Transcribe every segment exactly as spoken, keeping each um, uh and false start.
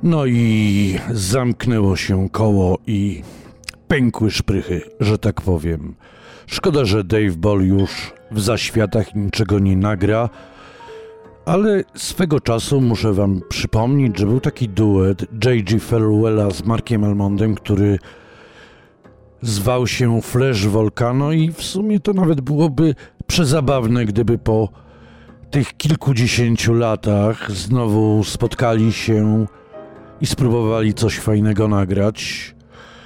No i zamknęło się koło i pękły szprychy, że tak powiem. Szkoda, że Dave Ball już w zaświatach niczego nie nagra, ale swego czasu muszę wam przypomnieć, że był taki duet J G Farewella z Markiem Almondem, który zwał się Flash Volcano i w sumie to nawet byłoby przezabawne, gdyby po tych kilkudziesięciu latach znowu spotkali się i spróbowali coś fajnego nagrać.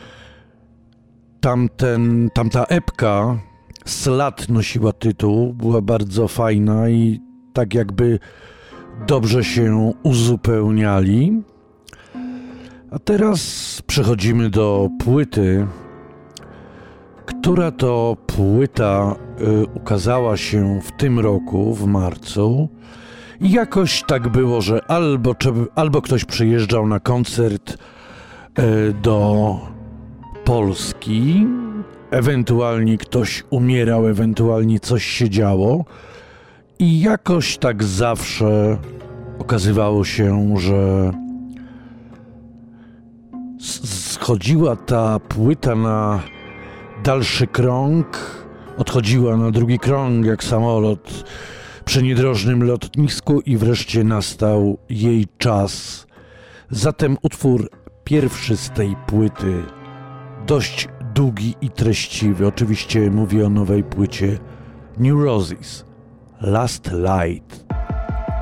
Tamten, tamta epka Slat nosiła tytuł, była bardzo fajna i tak jakby dobrze się uzupełniali. A teraz przechodzimy do płyty, która to płyta y, ukazała się w tym roku, w marcu. I jakoś tak było, że albo, albo ktoś przyjeżdżał na koncert y, do Polski, ewentualnie ktoś umierał, ewentualnie coś się działo. I jakoś tak zawsze okazywało się, że schodziła ta płyta na dalszy krąg, odchodziła na drugi krąg jak samolot przy niedrożnym lotnisku i wreszcie nastał jej czas. Zatem utwór pierwszy z tej płyty, dość długi i treściwy, oczywiście mówię o nowej płycie Neurosis, Last Light.